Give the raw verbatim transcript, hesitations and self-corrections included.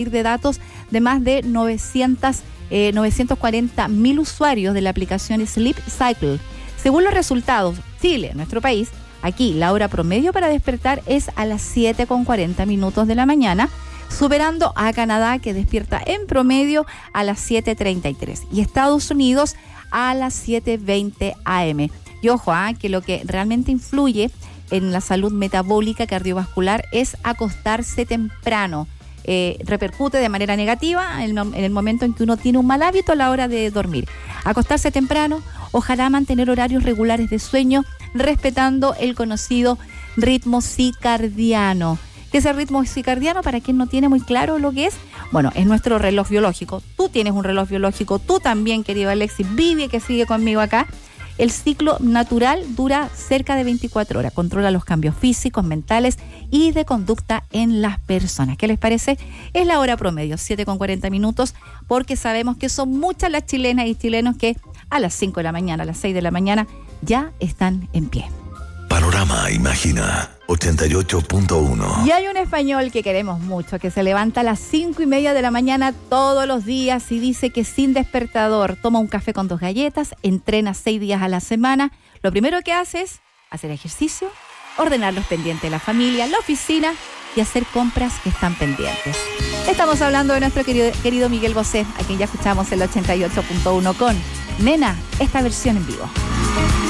de datos de más de novecientos cuarenta mil usuarios de la aplicación Sleep Cycle. Según los resultados, Chile, nuestro país, aquí la hora promedio para despertar es a las siete con cuarenta minutos de la mañana, superando a Canadá, que despierta en promedio a las siete treinta y tres, y Estados Unidos a las siete veinte a eme. Y ojo, ¿eh? que lo que realmente influye en la salud metabólica cardiovascular es acostarse temprano. Eh, repercute de manera negativa en, en el momento en que uno tiene un mal hábito a la hora de dormir. Acostarse temprano, ojalá mantener horarios regulares de sueño, respetando el conocido ritmo circadiano. ¿Qué es el ritmo circadiano? Para quien no tiene muy claro lo que es, bueno, es nuestro reloj biológico. Tú tienes un reloj biológico, tú también, querido Alexis, Vivi, que sigue conmigo acá. El ciclo natural dura cerca de veinticuatro horas, controla los cambios físicos, mentales y de conducta en las personas. ¿Qué les parece? Es la hora promedio, siete con cuarenta minutos, porque sabemos que son muchas las chilenas y chilenos que a las cinco de la mañana, a las seis de la mañana, ya están en pie. Panorama Imagina ochenta y ocho punto uno. Y hay un español que queremos mucho, que se levanta a las cinco y media de la mañana todos los días y dice que sin despertador toma un café con dos galletas, entrena seis días a la semana. Lo primero que hace es hacer ejercicio, ordenar los pendientes de la familia, la oficina y hacer compras que están pendientes. Estamos hablando de nuestro querido, querido Miguel Bosé, a quien ya escuchamos el ochenta y ocho punto uno con Nena, esta versión en vivo.